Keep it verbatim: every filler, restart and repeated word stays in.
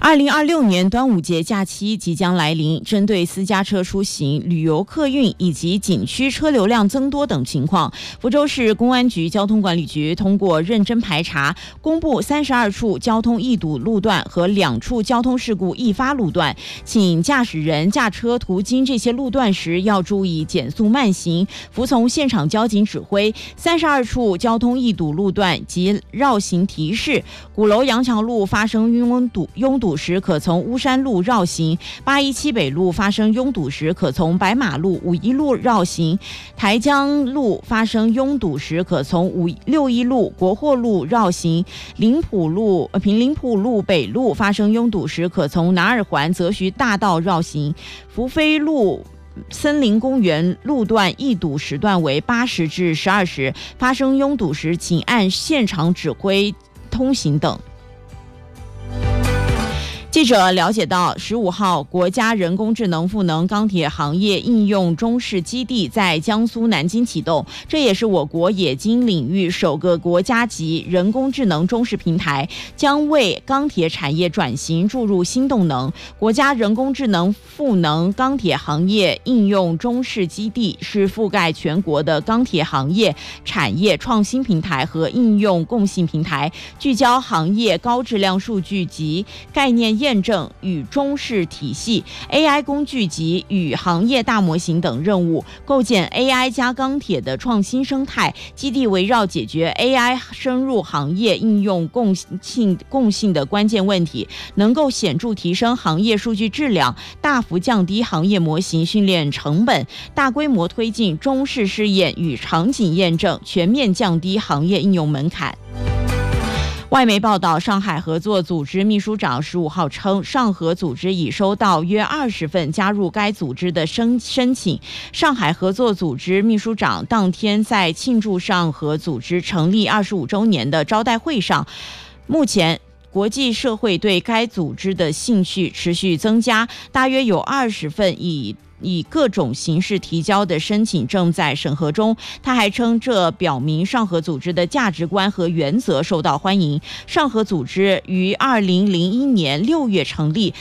二零二六年端午节假期即将来临，针对私家车出行、旅游客运以及景区车流量增多等情况，福州市公安局交通管理局通过认真排查，公布三十二处交通易堵路段和两处交通事故易发路段，请驾驶人驾车途经这些路段时要注意减速慢行，服从现场交警指挥。三十二处交通易堵路段及绕行提示：鼓楼杨桥路发生拥堵拥堵时，可从巫山路绕行；八一七北路发生拥堵时，可从白马路、五一路绕行；台江路发生拥堵时，可从五六一路、国货路绕行；林埔路、呃平林埔路北路发生拥堵时，可从南二环泽徐大道绕行；福飞路森林公园路段易堵时段为八时至十二时，发生拥堵时，请按现场指挥通行等。记者了解到，十五号，国家人工智能赋能钢铁行业应用中试基地在江苏南京启动，这也是我国冶金领域首个国家级人工智能中试平台，将为钢铁产业转型注入新动能。国家人工智能赋能钢铁行业应用中试基地是覆盖全国的钢铁行业产业创新平台和应用共性平台，聚焦行业高质量数据及概念验证与中试体系、A I 工具及与行业大模型等任务，构建 A I 加钢铁的创新生态。基地围绕解决 A I 深入行业应用共性共性的关键问题，能够显著提升行业数据质量，大幅降低行业模型训练成本，大规模推进中试试验与场景验证，全面降低行业应用门槛。外媒报道，上海合作组织秘书长十五号称，上合组织已收到约二十份加入该组织的申申请。上海合作组织秘书长当天在庆祝上合组织成立二十五周年的招待会上，目前国际社会对该组织的兴趣持续增加，大约有二十份以以各种形式提交的申请正在审核中。他还称，这表明上合组织的价值观和原则受到欢迎。上合组织于二零零一年六月成立，